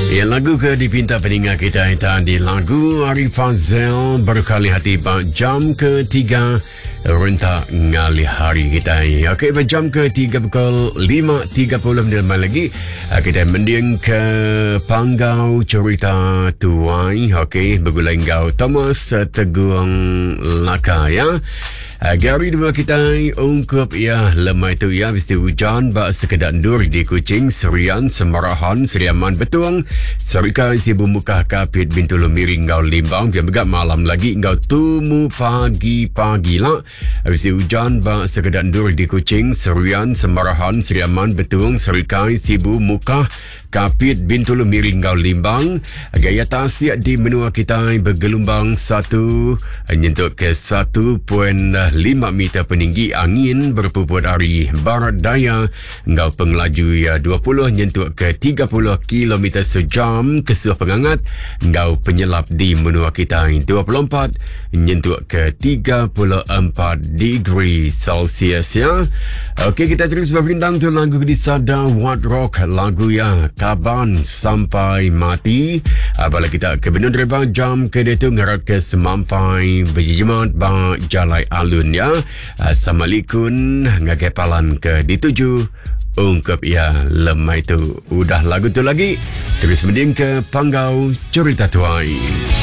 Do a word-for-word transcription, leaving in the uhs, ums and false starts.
Ya, lagu ke dipinta pendengar kita tadi, lagu Arif Fazil Berkali Hati pada jam ketiga rentak ngali hari kita. Okey, pada jam ketiga pukul lima tiga puluh minit lagi kita mending ke Panggau cerita tuai. Okey, bergulai ngau Thomas Teguh Laka ya. Gari dua kita ungkup ya lemah itu ya mesti hujan bak sekedar dur di Kuching, Serian, Semarahan, Seriaman Betung, Serika Sibu Mukah Kapit Bintulu Miring ngau Limbang, dan juga malam lagi ngau Tumu pagi-pagi lah. Mesti hujan bak sekedar dur di Kuching, Serian, Semarahan, Seriaman Betung, Serika Sibu Mukah Kapit Bintulu Miring ngau Limbang. Gaya tasik di menua kita bergelombang satu nyentuh ke satu perpuluhan lima meter peninggi, angin berpuput dari barat daya ngau pengelaju ya dua puluh nyentuh ke tiga puluh kilometer sejam, kesuh pengangat ngau penyelap di menua kita dua puluh empat nyentuh ke tiga puluh empat degree Celsius ya. Okey, kita terus berpindang tu lagu di Sada What Rock, lagu ya Kaban Sampai Mati. Apabila kita ke Benun Reba jam ke dia tu ngerat ke semampai berjimat ba jalai alun ya. Assalamualaikum ngagepalan ke dituju ungkap ya lemah itu. Udah lagu tu lagi terus mending ke Panggau cerita tuai.